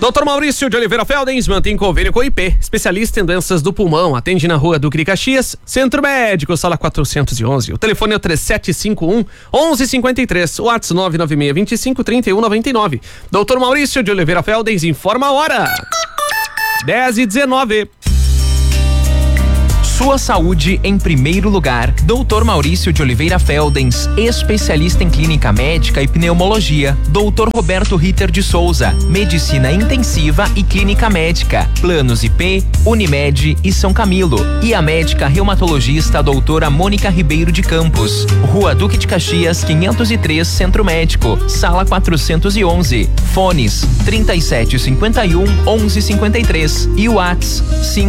Dr. Maurício de Oliveira Feldens mantém convênio com o IP, especialista em doenças do pulmão. Atende na Rua Duque de Caxias, Centro Médico, sala 411. O telefone é o 3751-1153. O WhatsApp 996253199. Dr. Maurício de Oliveira Feldens informa a hora. 10h19. Sua saúde em primeiro lugar. Dr. Maurício de Oliveira Feldens, especialista em clínica médica e pneumologia. Dr. Roberto Ritter de Souza, medicina intensiva e clínica médica. Planos IP, Unimed e São Camilo. E a médica reumatologista doutora Mônica Ribeiro de Campos. Rua Duque de Caxias, 503, Centro Médico, sala 411. Fones 3751-1153 e o WhatsApp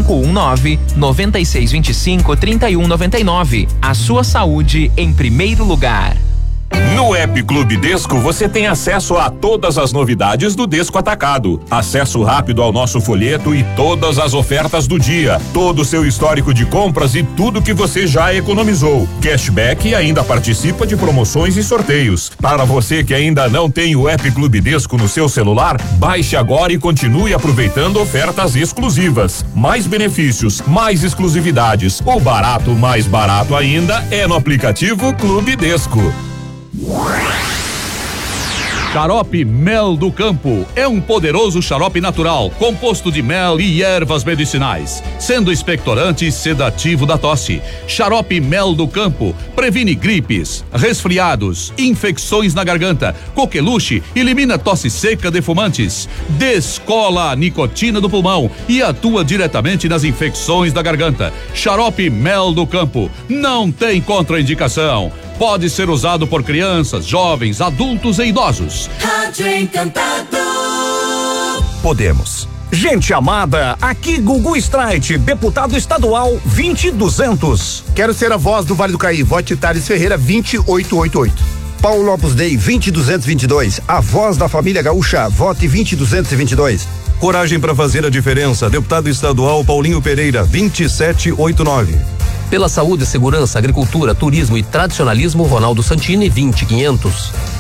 519-9625-3199. A sua saúde em primeiro lugar. No App Clube Desco você tem acesso a todas as novidades do Desco Atacado, acesso rápido ao nosso folheto e todas as ofertas do dia, todo o seu histórico de compras e tudo que você já economizou, cashback e ainda participa de promoções e sorteios. Para você que ainda não tem o App Clube Desco no seu celular, baixe agora e continue aproveitando ofertas exclusivas, mais benefícios, mais exclusividades. O barato mais barato ainda é no aplicativo Clube Desco. Xarope Mel do Campo é um poderoso xarope natural, composto de mel e ervas medicinais, sendo expectorante e sedativo da tosse. Xarope Mel do Campo previne gripes, resfriados, infecções na garganta, coqueluche, elimina tosse seca de fumantes, descola a nicotina do pulmão e atua diretamente nas infecções da garganta. Xarope Mel do Campo não tem contraindicação. Pode ser usado por crianças, jovens, adultos e idosos. Rádio Encantado. Podemos. Gente amada, aqui Gugu Streit, deputado estadual 20200. Quero ser a voz do Vale do Caí, vote Thales Ferreira 20888. Paulo Opus Dei 20222, a voz da família gaúcha, vote 20222. Coragem para fazer a diferença, deputado estadual Paulinho Pereira 2789. Pela saúde, segurança, agricultura, turismo e tradicionalismo, Ronaldo Santini 20500.